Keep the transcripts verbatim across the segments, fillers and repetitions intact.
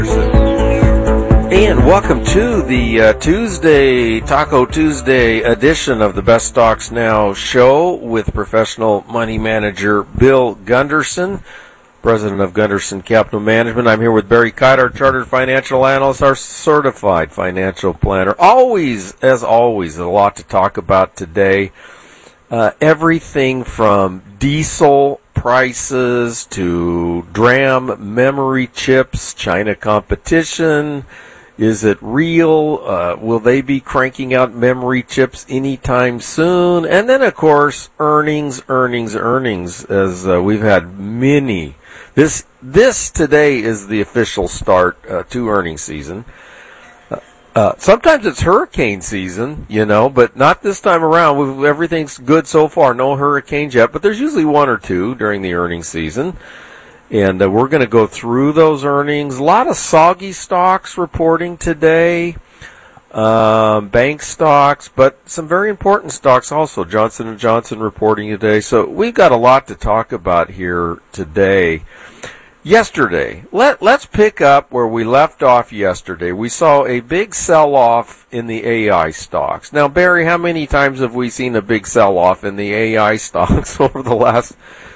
And welcome to the uh, Tuesday, Taco Tuesday edition of the Best Stocks Now show with professional money manager Bill Gunderson, president of Gunderson Capital Management. I'm here with Barry Kite, our chartered financial analyst, our certified financial planner. Always, as always, a lot to talk about today. Uh, everything from diesel prices to DRAM memory chips, China competition. Is it real? Uh, will they be cranking out memory chips anytime soon? And then, of course, earnings, earnings, earnings, as uh, we've had many. This this today is the official start uh, to earnings season. Uh, uh, sometimes it's hurricane season, you know, but not this time around. We've, everything's good so far. No hurricanes yet, but there's usually one or two during the earnings season. And uh, we're going to go through those earnings. A lot of soggy stocks reporting today, um, bank stocks, but some very important stocks also. Johnson and Johnson reporting today. So we've got a lot to talk about here today. Yesterday, let, let's pick up where we left off yesterday. We saw a big sell-off in the A I stocks. Now, Barry, how many times have we seen a big sell-off in the A I stocks over the last...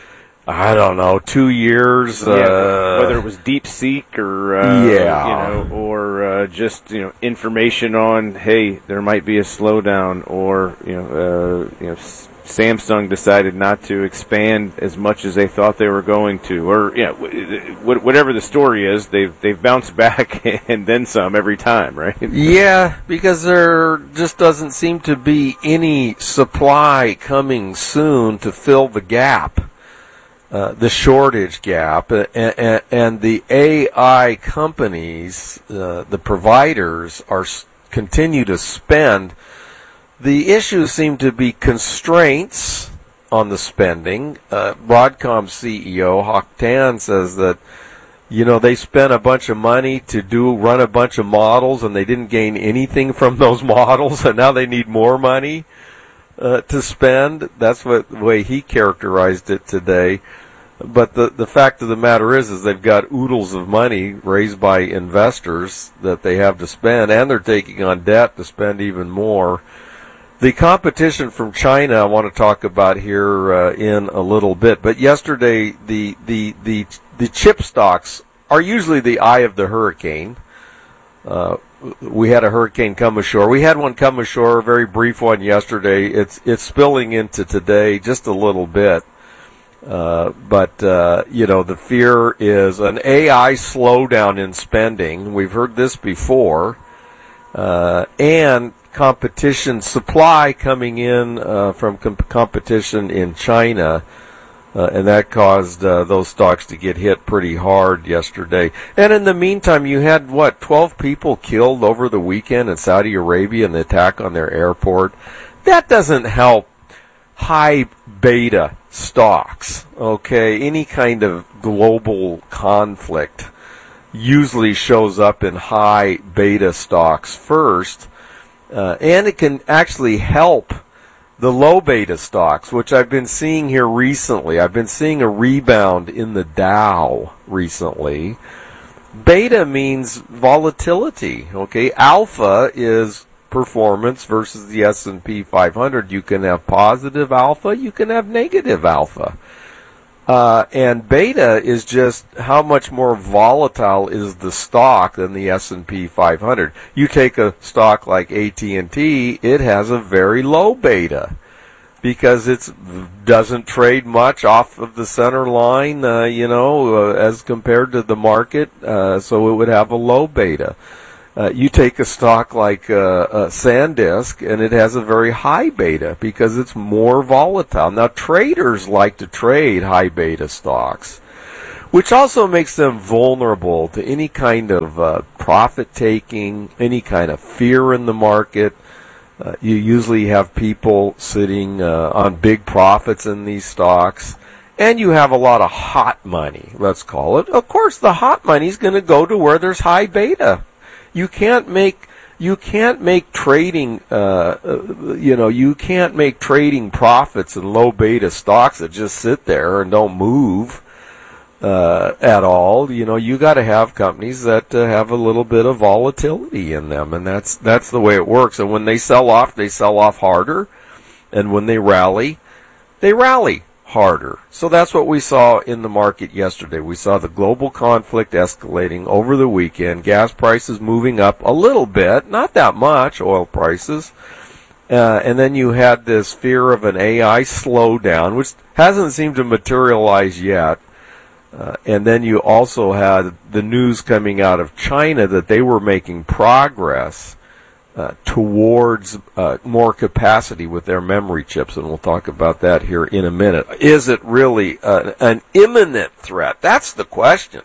I don't know, two years. Yeah, uh, whether it was DeepSeek or uh, yeah. you know, or uh, just you know information on, hey, there might be a slowdown, or you know, uh, you know, Samsung decided not to expand as much as they thought they were going to, or you know, whatever the story is, they've they've bounced back and then some every time, right? Yeah, because there just doesn't seem to be any supply coming soon to fill the gap. Uh, the shortage gap, uh, and, and the A I companies, uh, the providers, are continue to spend. The issues seem to be constraints on the spending. Uh, Broadcom C E O Hock Tan says that, you know, they spent a bunch of money to do run a bunch of models, and they didn't gain anything from those models, and now they need more money uh, to spend. That's what the way he characterized it today. But the the fact of the matter is, is they've got oodles of money raised by investors that they have to spend, and they're taking on debt to spend even more. The competition from China I want to talk about here uh, in a little bit. But yesterday, the the the the chip stocks are usually the eye of the hurricane. Uh, we had a hurricane come ashore. We had one come ashore, a very brief one yesterday. It's it's spilling into today just a little bit. Uh, but, uh, you know, the fear is an A I slowdown in spending. We've heard this before. Uh, and competition supply coming in uh, from comp- competition in China. Uh, and that caused uh, those stocks to get hit pretty hard yesterday. And in the meantime, you had, what, twelve people killed over the weekend in Saudi Arabia in the attack on their airport. That doesn't help high beta stocks, okay? Any kind of global conflict usually shows up in high beta stocks first, uh, and it can actually help the low beta stocks, which I've been seeing here recently. I've been seeing a rebound in the Dow recently. Beta means volatility, okay? Alpha is performance versus the S and P five hundred. You can have positive alpha, you can have negative alpha. Uh, and beta is just how much more volatile is the stock than the S and P five hundred. You take a stock like A T and T, it has a very low beta because it doesn't trade much off of the center line, uh, you know, uh, as compared to the market, uh, so it would have a low beta. Uh, you take a stock like uh, uh, SanDisk, and it has a very high beta because it's more volatile. Now, traders like to trade high beta stocks, which also makes them vulnerable to any kind of uh, profit-taking, any kind of fear in the market. Uh, you usually have people sitting uh, on big profits in these stocks. And you have a lot of hot money, let's call it. Of course, the hot money is going to go to where there's high beta. You can't make you can't make trading uh, uh, you know you can't make trading profits in low beta stocks that just sit there and don't move. uh, at all. You know, you got to have companies that uh, have a little bit of volatility in them, and that's that's the way it works. And when they sell off, they sell off harder, and when they rally, they rally harder. So that's what we saw in the market yesterday. We saw the global conflict escalating over the weekend, gas prices moving up a little bit, not that much, oil prices. Uh, and then you had this fear of an A I slowdown, which hasn't seemed to materialize yet. Uh, and then you also had the news coming out of China that they were making progress uh, towards uh, more capacity with their memory chips, and we'll talk about that here in a minute. Is it really uh, an imminent threat? That's the question.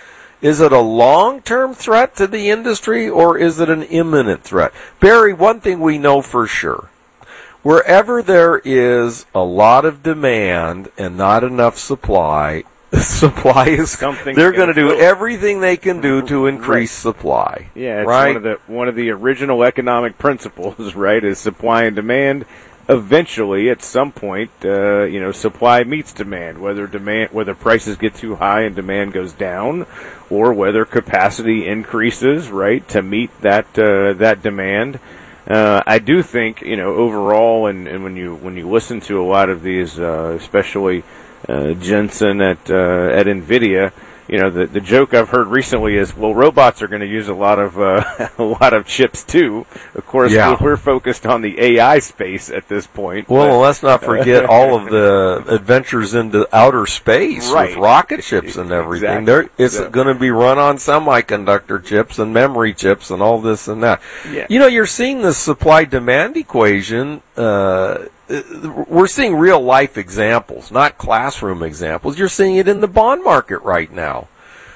Is it a long-term threat to the industry, or is it an imminent threat? Barry, one thing we know for sure, wherever there is a lot of demand and not enough supply, supply is something they're going to do everything they can do to increase right. supply. Yeah, it's right? one of the one of the original economic principles, right? Is supply and demand. Eventually, at some point, uh, you know, supply meets demand. Whether demand, whether prices get too high and demand goes down, or whether capacity increases, right, to meet that uh, that demand. Uh, I do think, you know, overall, and, and when you when you listen to a lot of these, uh, especially uh, Jensen at uh, at NVIDIA. You know, the the joke I've heard recently is, well, robots are going to use a lot of uh, a lot of chips too. Of course, yeah. we're, we're focused on the A I space at this point. Well, but, let's not forget all of the adventures into outer space right. with rocket ships and everything. Exactly. There, it's so. going to be run on semiconductor chips and memory chips and all this and that. Yeah. You know, you're seeing this supply-demand equation. Uh, we're seeing real-life examples, not classroom examples. You're seeing it in the bond market right now.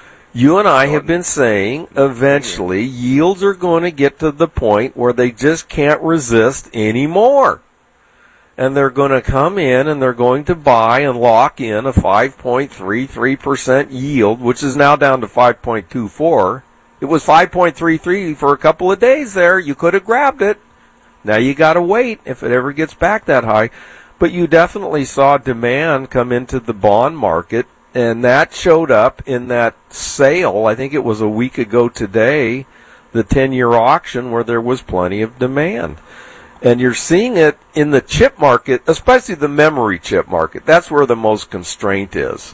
You and I have been saying eventually yields are going to get to the point where they just can't resist anymore. And they're going to come in and they're going to buy and lock in a five point three three percent yield, which is now down to five point two four. It was five point three three for a couple of days there. You could have grabbed it. Now you got to wait if it ever gets back that high. But you definitely saw demand come into the bond market. And that showed up in that sale, I think it was a week ago today, the ten-year auction where there was plenty of demand. And you're seeing it in the chip market, especially the memory chip market. That's where the most constraint is.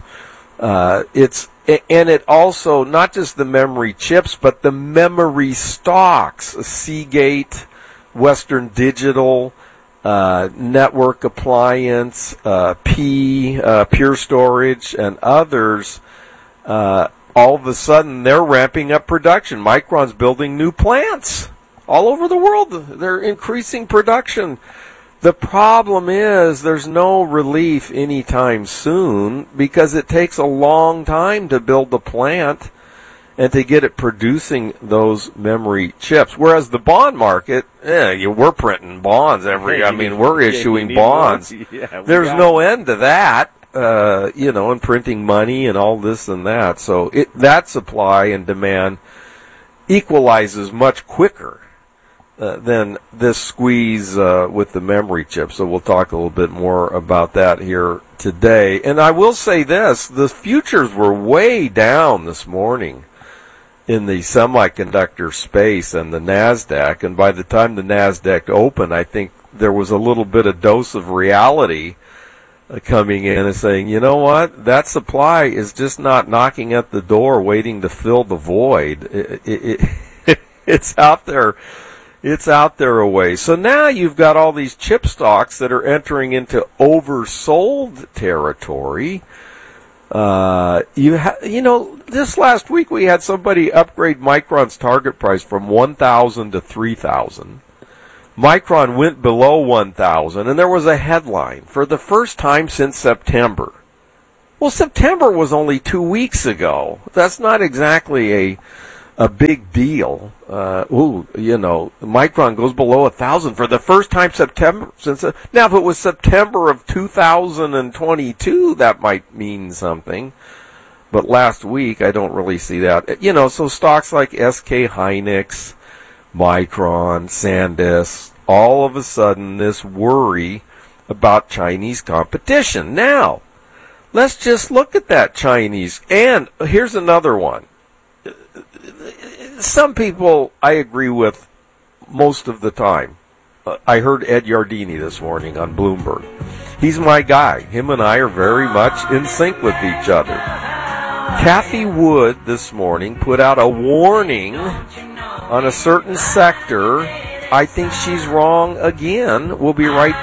Uh, it's and it also, not just the memory chips, but the memory stocks, Seagate, Western Digital, Uh, Network Appliance, uh, P, uh, Pure Storage, and others, uh, all of a sudden they're ramping up production. Micron's building new plants all over the world. They're increasing production. The problem is there's no relief anytime soon because it takes a long time to build the plant and to get it producing those memory chips. Whereas the bond market, yeah, you, we're printing bonds every, hey, I mean, we're yeah, issuing bonds. Yeah, There's no it. end to that, uh, you know, and printing money and all this and that. So it, that supply and demand equalizes much quicker uh, than this squeeze uh, with the memory chips. So we'll talk a little bit more about that here today. And I will say this, the futures were way down this morning in the semiconductor space and the NASDAQ, and by the time the NASDAQ opened, I think there was a little bit of dose of reality uh, coming in and saying, you know what, that supply is just not knocking at the door waiting to fill the void. It, it, it, it's out there. It's out there a ways. So now you've got all these chip stocks that are entering into oversold territory. Uh, you ha- you know, this last week we had somebody upgrade Micron's target price from one thousand to three thousand. Micron went below one thousand, and there was a headline for the first time since September. Well, September was only two weeks ago. That's not exactly a a big deal. Uh, ooh, you know, Micron goes below a thousand for the first time September since. Uh, now, if it was September of two thousand twenty-two, that might mean something. But last week, I don't really see that. You know, so stocks like S K Hynix, Micron, SanDisk, all of a sudden, this worry about Chinese competition. Now, let's just look at that Chinese. And here's another one. Some people I agree with most of the time. Uh, I heard Ed Yardini this morning on Bloomberg. He's my guy. Him and I are very much in sync with each other. Kathy Wood this morning put out a warning on a certain sector. I think she's wrong again. We'll be right